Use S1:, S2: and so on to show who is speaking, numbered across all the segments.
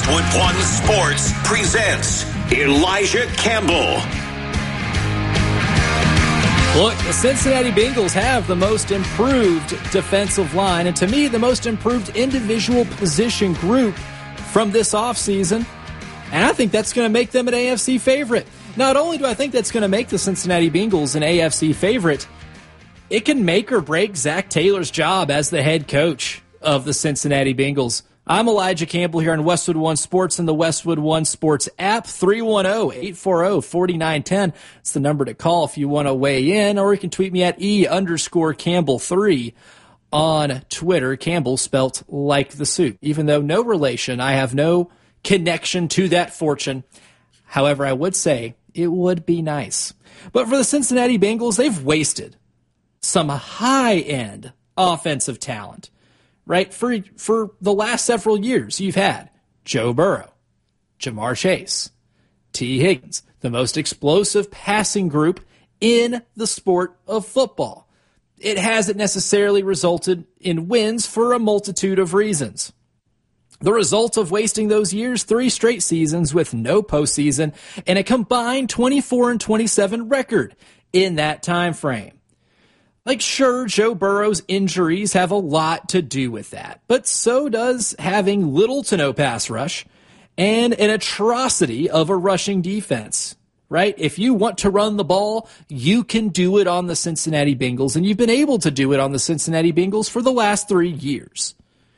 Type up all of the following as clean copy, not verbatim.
S1: Westwood One Sports presents Elijah Campbell.
S2: Look, the Cincinnati Bengals have the most improved defensive line, and to me, the most improved individual position group from this offseason. And I think that's going to make them an AFC favorite. Not only do I think that's going to make the Cincinnati Bengals an AFC favorite, it can make or break Zach Taylor's job as the head coach of the Cincinnati Bengals. I'm Elijah Campbell here on Westwood One Sports and the Westwood One Sports app. 310-840-4910. It's the number to call if you want to weigh in, or you can tweet me at E_Campbell3 on Twitter. Campbell spelt like the soup. Even though no relation, I have no connection to that fortune. However, I would say it would be nice. But for the Cincinnati Bengals, they've wasted some high-end offensive talent. Right? For the last several years, you've had Joe Burrow, Jamar Chase, T. Higgins, the most explosive passing group in the sport of football. It hasn't necessarily resulted in wins for a multitude of reasons. The result of wasting those years, 3 straight seasons with no postseason and a combined 24-27 record in that time frame. Like, sure, Joe Burrow's injuries have a lot to do with that, but so does having little to no pass rush and an atrocity of a rushing defense, right? If you want to run the ball, you can do it on the Cincinnati Bengals, and you've been able to do it on the Cincinnati Bengals for the last 3 years.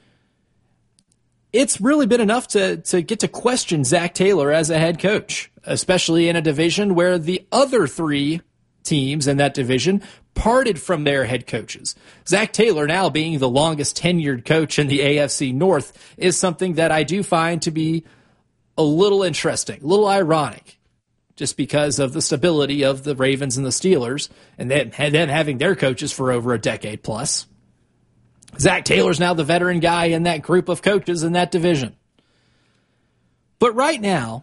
S2: It's really been enough to get to question Zach Taylor as a head coach, especially in a division where the other 3 teams in that division parted from their head coaches. Zach Taylor now being the longest tenured coach in the AFC North is something that I do find to be a little interesting, a little ironic, just because of the stability of the Ravens and the Steelers and them having their coaches for over a decade plus. Zach Taylor's now the veteran guy in that group of coaches in that division. But right now,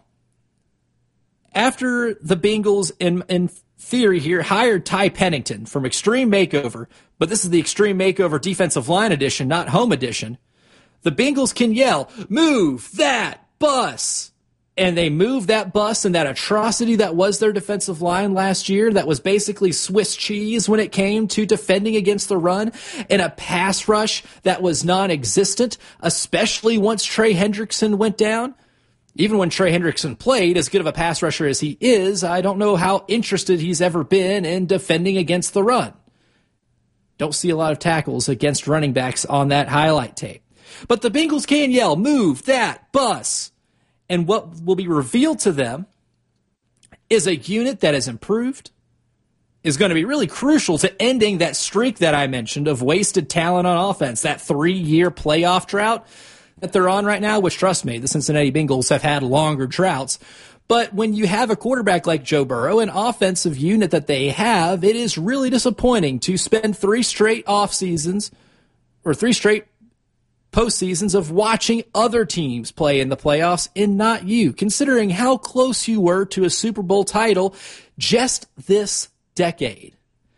S2: after the Bengals in theory here hired Ty Pennington from Extreme Makeover, but this is the Extreme Makeover defensive line edition, not home edition, the Bengals can yell, "Move that bus!" And they move that bus and that atrocity that was their defensive line last year that was basically Swiss cheese when it came to defending against the run, and a pass rush that was non-existent, especially once Trey Hendrickson went down. Even when Trey Hendrickson played, as good of a pass rusher as he is, I don't know how interested he's ever been in defending against the run. Don't see a lot of tackles against running backs on that highlight tape. But the Bengals can yell, "Move that bus!" And what will be revealed to them is a unit that is improved, is going to be really crucial to ending that streak that I mentioned of wasted talent on offense, that 3-year playoff drought that they're on right now, which, trust me, the Cincinnati Bengals have had longer droughts. But when you have a quarterback like Joe Burrow, an offensive unit that they have, it is really disappointing to spend 3 straight off seasons or 3 straight postseasons of watching other teams play in the playoffs and not you, considering how close you were to a Super Bowl title just this decade.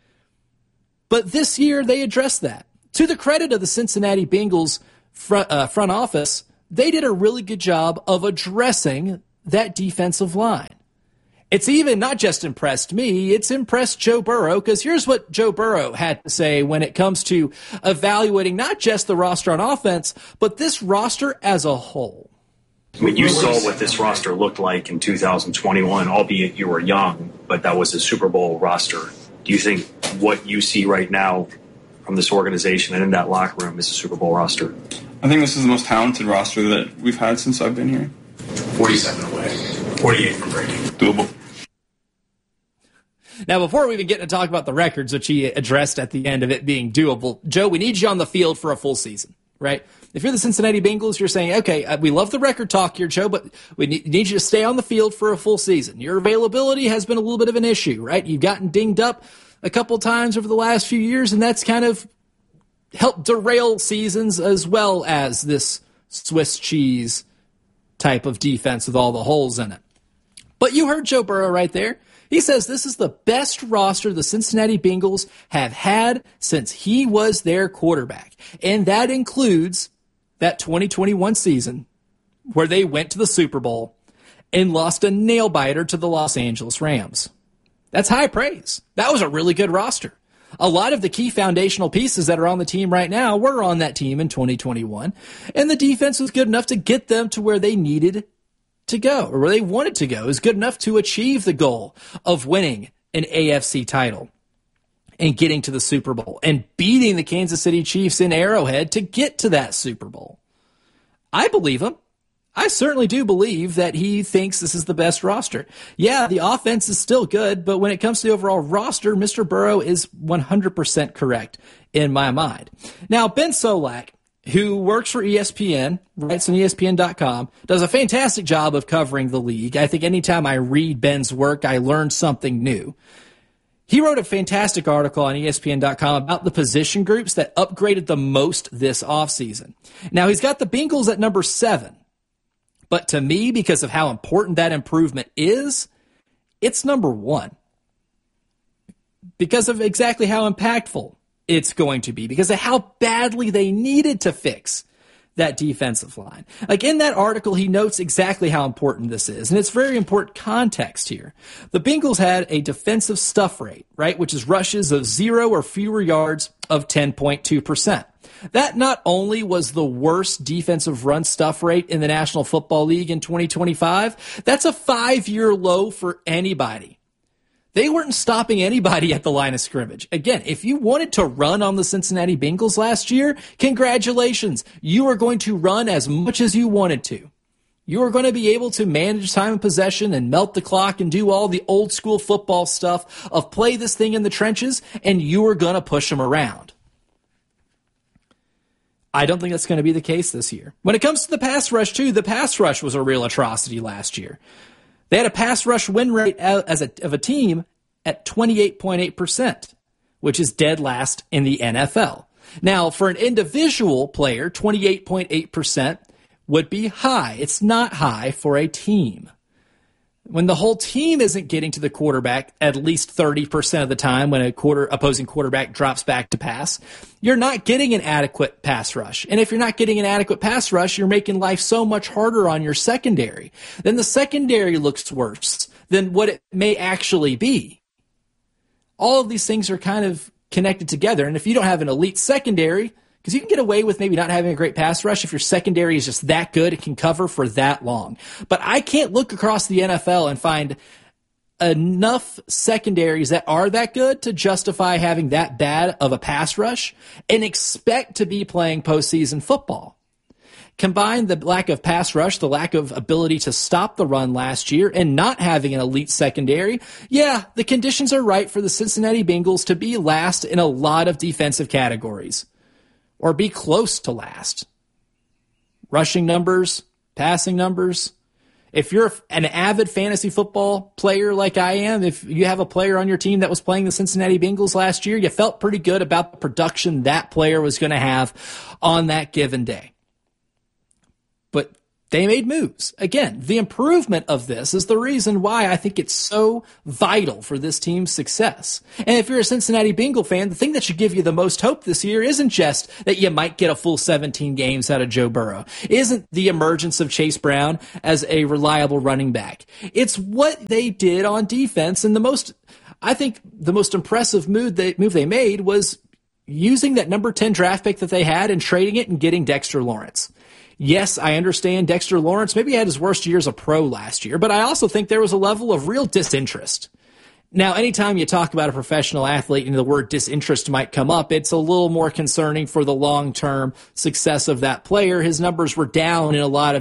S2: But this year, they addressed that. To the credit of the Cincinnati Bengals front office, they did a really good job of addressing that defensive line. It's even not just impressed me, it's impressed Joe Burrow, because here's what Joe Burrow had to say when it comes to evaluating not just the roster on offense, but this roster as a whole.
S3: I mean, you saw what this roster looked like in 2021, albeit you were young, but that was a Super Bowl roster. Do you think what you see right now from this organization and in that locker room is a Super Bowl roster?
S4: I think this is the most talented roster that we've had since I've been here.
S3: 47 away, 48 from breaking.
S4: Doable.
S2: Now, before we even get to talk about the records, which he addressed at the end of it being doable, Joe, we need you on the field for a full season, right? If you're the Cincinnati Bengals, you're saying, okay, we love the record talk here, Joe, but we need you to stay on the field for a full season. Your availability has been a little bit of an issue, right? You've gotten dinged up a couple times over the last few years, and that's kind of helped derail seasons as well as this Swiss cheese type of defense with all the holes in it. But you heard Joe Burrow right there. He says this is the best roster the Cincinnati Bengals have had since he was their quarterback. And that includes that 2021 season where they went to the Super Bowl and lost a nail-biter to the Los Angeles Rams. That's high praise. That was a really good roster. A lot of the key foundational pieces that are on the team right now were on that team in 2021, and the defense was good enough to get them to where they needed to go, or where they wanted to go. It was good enough to achieve the goal of winning an AFC title and getting to the Super Bowl and beating the Kansas City Chiefs in Arrowhead to get to that Super Bowl. I believe him. I certainly do believe that he thinks this is the best roster. Yeah, the offense is still good, but when it comes to the overall roster, Mr. Burrow is 100% correct in my mind. Now, Ben Solak, who works for ESPN, writes on ESPN.com, does a fantastic job of covering the league. I think anytime I read Ben's work, I learn something new. He wrote a fantastic article on ESPN.com about the position groups that upgraded the most this offseason. Now, he's got the Bengals at number 7. But to me, because of how important that improvement is, it's number 1. Because of exactly how impactful it's going to be. Because of how badly they needed to fix that defensive line. Like in that article, he notes exactly how important this is. And it's very important context here. The Bengals had a defensive stuff rate, right, which is rushes of 0 or fewer yards of 10.2%. That not only was the worst defensive run stuff rate in the National Football League in 2025, that's a 5-year low for anybody. They weren't stopping anybody at the line of scrimmage. Again, if you wanted to run on the Cincinnati Bengals last year, congratulations. You are going to run as much as you wanted to. You are going to be able to manage time of possession and melt the clock and do all the old school football stuff of play this thing in the trenches, and you are going to push them around. I don't think that's going to be the case this year. When it comes to the pass rush, too, the pass rush was a real atrocity last year. They had a pass rush win rate of a team at 28.8%, which is dead last in the NFL. Now, for an individual player, 28.8% would be high. It's not high for a team. When the whole team isn't getting to the quarterback at least 30% of the time when opposing quarterback drops back to pass, you're not getting an adequate pass rush. And if you're not getting an adequate pass rush, you're making life so much harder on your secondary. Then the secondary looks worse than what it may actually be. All of these things are kind of connected together. And if you don't have an elite secondary, because you can get away with maybe not having a great pass rush if your secondary is just that good, it can cover for that long. But I can't look across the NFL and find enough secondaries that are that good to justify having that bad of a pass rush and expect to be playing postseason football. Combine the lack of pass rush, the lack of ability to stop the run last year, and not having an elite secondary, yeah, the conditions are right for the Cincinnati Bengals to be last in a lot of defensive categories. Or be close to last. Rushing numbers, passing numbers. If you're an avid fantasy football player like I am, if you have a player on your team that was playing the Cincinnati Bengals last year, you felt pretty good about the production that player was going to have on that given day. But they made moves. Again, the improvement of this is the reason why I think it's so vital for this team's success. And if you're a Cincinnati Bengal fan, the thing that should give you the most hope this year isn't just that you might get a full 17 games out of Joe Burrow. Isn't the emergence of Chase Brown as a reliable running back. It's what they did on defense. And the most impressive move they made was using that number 10 draft pick that they had and trading it and getting Dexter Lawrence. Yes, I understand Dexter Lawrence maybe had his worst year as a pro last year, but I also think there was a level of real disinterest. Now, anytime you talk about a professional athlete and the word disinterest might come up, it's a little more concerning for the long-term success of that player. His numbers were down in a lot of